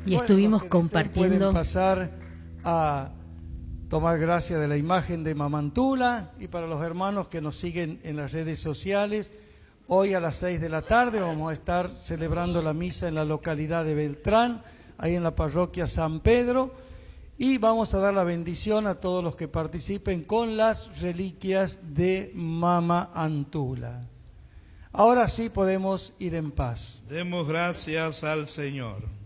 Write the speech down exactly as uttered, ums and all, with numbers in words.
Y Bueno, estuvimos los que deseen compartiendo. Pueden pasar a tomar gracia de la imagen de Mamantula, y para los hermanos que nos siguen en las redes sociales, hoy a las seis de la tarde vamos a estar celebrando la misa en la localidad de Beltrán, ahí en la parroquia San Pedro, y vamos a dar la bendición a todos los que participen con las reliquias de Mama Antula. Ahora sí podemos ir en paz. Demos gracias al Señor.